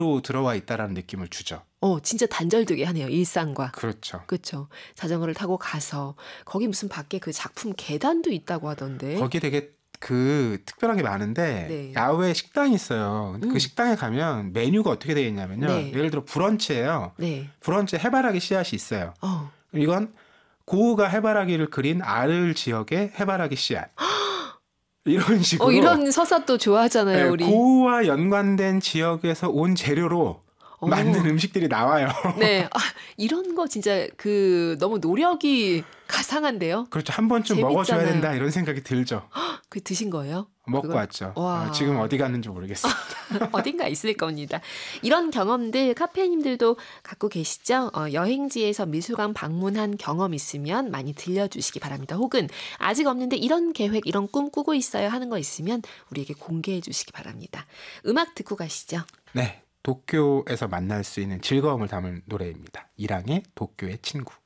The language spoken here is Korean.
들어와 있다라는 느낌을 주죠. 진짜 단절되게 하네요. 일상과. 그렇죠. 그렇죠. 자전거를 타고 가서 거기 무슨 밖에 그 작품 계단도 있다고 하던데. 거기 되게 특별한 게 많은데 네. 야외 식당이 있어요. 그 식당에 가면 메뉴가 어떻게 되어 있냐면요. 네. 예를 들어 브런치예요. 네. 브런치에 해바라기 씨앗이 있어요. 어. 이건 고우가 해바라기를 그린 아를 지역의 해바라기 씨앗. 이런 식으로 이런 서사 또 좋아하잖아요, 네, 우리. 고우와 연관된 지역에서 온 재료로 만든 음식들이 나와요. 네. 이런 거 진짜 너무 노력이 가상한데요. 그렇죠. 한 번쯤 재밌잖아요. 먹어줘야 된다 이런 생각이 들죠. 그 드신 거예요? 먹고 그걸? 왔죠. 와. 지금 어디 갔는지 모르겠어요. 어딘가 있을 겁니다. 이런 경험들 카페님들도 갖고 계시죠? 여행지에서 미술관 방문한 경험 있으면 많이 들려주시기 바랍니다. 혹은 아직 없는데 이런 계획, 이런 꿈 꾸고 있어요 하는 거 있으면 우리에게 공개해 주시기 바랍니다. 음악 듣고 가시죠. 네. 도쿄에서 만날 수 있는 즐거움을 담은 노래입니다. 이랑의 도쿄의 친구.